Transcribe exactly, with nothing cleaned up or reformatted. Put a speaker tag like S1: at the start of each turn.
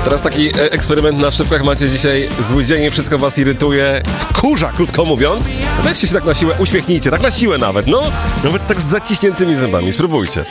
S1: Teraz taki e, eksperyment na szybkach. Macie dzisiaj zły dzień, wszystko was irytuje, wkurza, krótko mówiąc. Weźcie się tak na siłę, uśmiechnijcie, tak na siłę nawet, no. Nawet tak z zaciśniętymi zębami, spróbujcie.